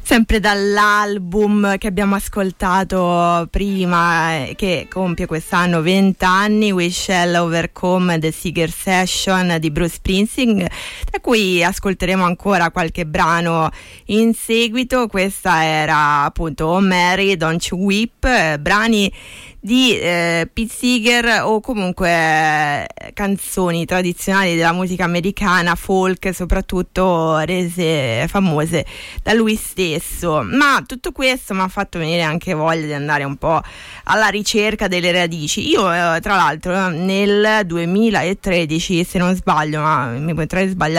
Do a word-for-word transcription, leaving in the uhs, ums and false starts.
Sempre dall'album che abbiamo ascoltato prima, che compie quest'anno venti anni, We Shall Overcome The Seeger Session di Bruce Springsteen, da cui ascolteremo ancora qualche brano in seguito. Questa era appunto Oh Mary, Don't You Weep, eh, brani di eh, Pete Seeger, o comunque eh, canzoni tradizionali della musica americana, folk soprattutto, rese famose da lui stesso. Ma tutto questo mi ha fatto venire anche voglia di andare un po' alla ricerca delle radici. Io eh, tra l'altro nel duemilatredici, se non sbaglio, ma mi potrei sbagliare,